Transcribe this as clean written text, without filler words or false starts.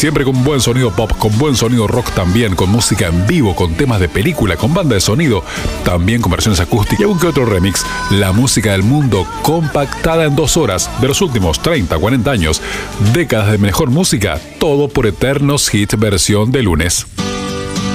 Siempre con buen sonido pop, con buen sonido rock también, con música en vivo, con temas de película, con banda de sonido, también con versiones acústicas y algún que otro remix. La música del mundo compactada en 2 horas de los últimos 30, 40 años. Décadas de mejor música, todo por Eternos Hit versión de lunes.